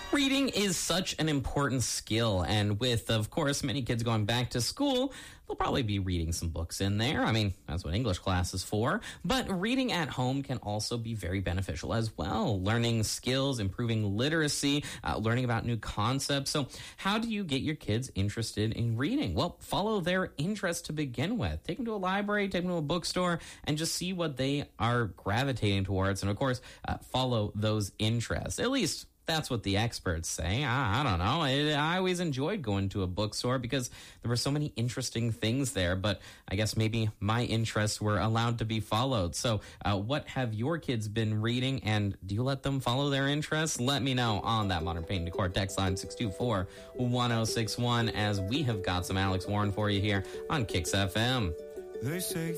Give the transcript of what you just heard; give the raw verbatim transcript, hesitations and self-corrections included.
Reading is such an important skill, and with, of course, many kids going back to school, they'll probably be reading some books in there. I mean, that's what English class is for. But reading at home can also be very beneficial as well. Learning skills, improving literacy, uh, learning about new concepts. So how do you get your kids interested in reading? Well, follow their interest to begin with. Take them to a library, take them to a bookstore, and just see what they are gravitating towards. And, of course, uh, follow those interests. At least that's what the experts say. I, I don't know. I, I always enjoyed going to a bookstore because there were so many interesting things there, but I guess maybe my interests were allowed to be followed. So uh, what have your kids been reading, and do you let them follow their interests? Let me know on that Modern Paint Decor text line six two four, one oh six one, as we have got some Alex Warren for you here on Kicks F M. They say